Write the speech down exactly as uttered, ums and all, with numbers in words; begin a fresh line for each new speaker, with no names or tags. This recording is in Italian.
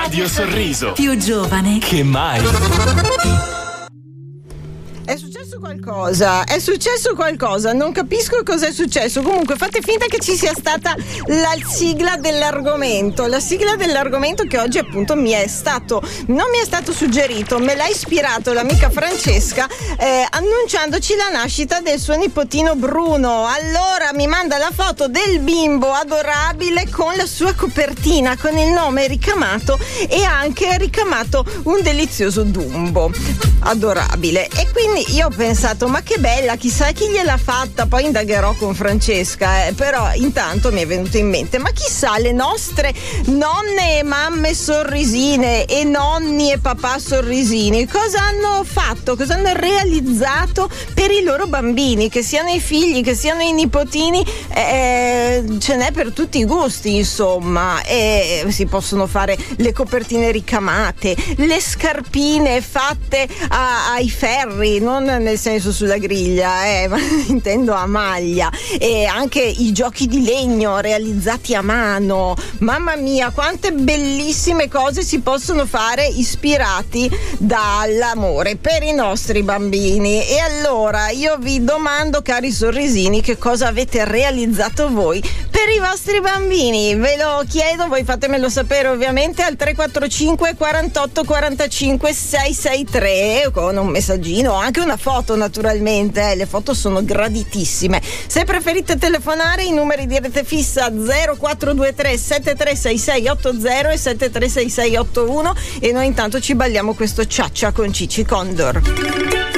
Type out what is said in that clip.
Radio Sorriso.
Più giovane
che mai.
È successo qualcosa, è successo qualcosa, non capisco cosa è successo. Comunque fate finta che ci sia stata la sigla dell'argomento, la sigla dell'argomento che oggi appunto mi è stato, non mi è stato suggerito, me l'ha ispirato l'amica Francesca eh, annunciandoci la nascita del suo nipotino Bruno. Allora mi manda la foto del bimbo adorabile con la sua copertina, con il nome ricamato e anche ricamato un delizioso Dumbo adorabile. E quindi io ho pensato, ma che bella, chissà chi gliel'ha fatta. Poi indagherò con Francesca, eh, però intanto mi è venuto in mente, ma chissà le nostre nonne e mamme sorrisine e nonni e papà sorrisini cosa hanno fatto, cosa hanno realizzato per i loro bambini, che siano i figli, che siano i nipotini, eh, ce n'è per tutti i gusti, insomma. E si possono fare le copertine ricamate, le scarpine fatte a, ai ferri, non nel senso sulla griglia, eh, ma intendo a maglia, e anche i giochi di legno realizzati a mano. Mamma mia, quante bellissime cose si possono fare ispirati dall'amore per i nostri bambini. E allora io vi domando, cari sorrisini, che cosa avete realizzato voi per i vostri bambini? Ve lo chiedo, voi fatemelo sapere ovviamente al tre quattro cinque quarantotto quarantacinque seicentosessantatré con un messaggino, anche una foto naturalmente, eh, le foto sono graditissime. Se preferite telefonare, i numeri di rete fissa zero quattro due tre sette tre sei sei otto zero e sette tre sei sei otto uno, e noi intanto ci balliamo questo Ciaccia con Cici Condor.